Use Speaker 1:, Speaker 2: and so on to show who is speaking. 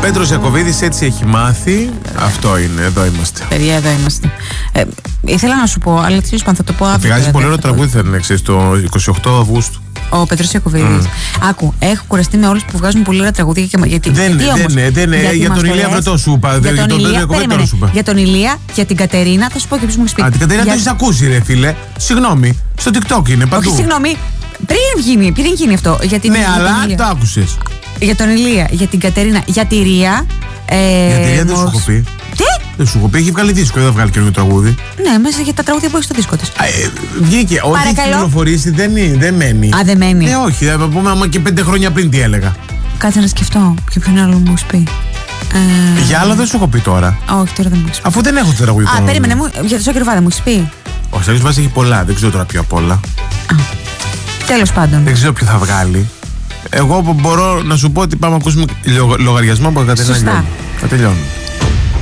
Speaker 1: Πέτρος Ιακωβίδης έτσι έχει μάθει. Αυτό είναι, εδώ είμαστε.
Speaker 2: Παιδιά, εδώ είμαστε. Ήθελα να σου πω, αλλά τέλος πάντων θα το πω αύριο.
Speaker 1: Βγάζει πολύ ωραίο τραγούδι, θα είναι το 28 Αυγούστου.
Speaker 2: Ο Πέτρος Ιακωβίδης. Άκου, έχω κουραστεί με όλους που βγάζουν πολύ ωραία τραγούδια. Γιατί,
Speaker 1: δεν για τον Ηλία Βρετό σου είπα.
Speaker 2: Για τον Ηλία, για την Κατερίνα, θα σου πω και ποιος μου έχει πει.
Speaker 1: Την Κατερίνα το έχεις ακούσει, ρε φίλε. Συγγνώμη, στο TikTok είναι παντού.
Speaker 2: Όχι, συγγνώμη. Πριν γίνει αυτό.
Speaker 1: Ναι, αλλά το άκουσες.
Speaker 2: Για τον Ηλία, για την Κατερίνα, για τη Ρία.
Speaker 1: Για τη Ρία δεν σου έχω πει.
Speaker 2: Τι?
Speaker 1: Δεν σου έχω πει, έχει βγάλει δίσκο, δεν θα βγάλει καινούργιο τραγούδι.
Speaker 2: Ναι, μέσα για τα τραγούδια που έχει στο δίσκο της.
Speaker 1: Βγήκε. Ό,τι έχει κυκλοφορήσει δεν μένει.
Speaker 2: Α, δεν μένει.
Speaker 1: Όχι, θα πούμε άμα και 5 χρόνια πριν τι έλεγα.
Speaker 2: Κάτσε να σκεφτώ. Και ποιον άλλο μου έχει πει.
Speaker 1: Για άλλο δεν σου έχω πει τώρα.
Speaker 2: Όχι, τώρα δεν μου έχει πει.
Speaker 1: Αφού δεν έχω το τραγούδι.
Speaker 2: Α, περίμενε μου, για το Σάκη Βάδα μου έχει πει.
Speaker 1: Ο Σάκης Βάδας έχει πολλά, δεν ξέρω τώρα ποιο απ' όλα.
Speaker 2: Τέλος πάντων.
Speaker 1: Δεν ξέρω ποιο θα βγάλει. Εγώ μπορώ να σου πω ότι πάμε να ακούσουμε λογαριασμό από την Κατερίνα.
Speaker 2: Σωστά.
Speaker 1: Θα τελειώνουμε.